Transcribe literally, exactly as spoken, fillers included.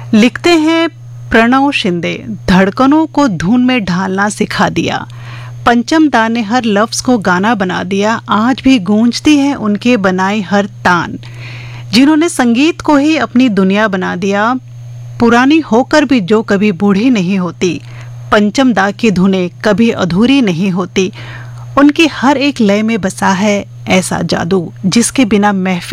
लिखते हैं प्रणव शिंदे, धड़कनों को धुन में ढालना सिखा दिया। पंचम दा ने हर लफ्ज को गाना बना दिया। आज भी गूंजती है उनके बनाई हर तान। जिन्होंने संगीत को ही अपनी दुनिया बना दिया, पुरानी होकर भी जो कभी बूढ़ी नहीं होती। पंचम दा की धुनें कभी अधूरी नहीं होती। उनकी हर एक लय में बसा है ऐसा जादू जिसके बिना महफिल